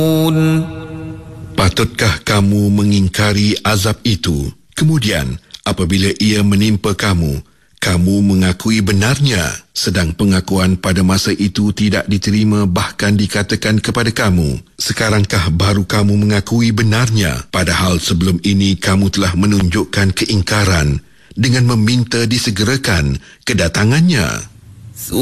Patutkah kamu mengingkari azab itu? Kemudian, apabila ia menimpa kamu, kamu mengakui benarnya, sedang pengakuan pada masa itu tidak diterima bahkan dikatakan kepada kamu, sekarangkah baru kamu mengakui benarnya, padahal sebelum ini kamu telah menunjukkan keingkaran dengan meminta disegerakan kedatangannya?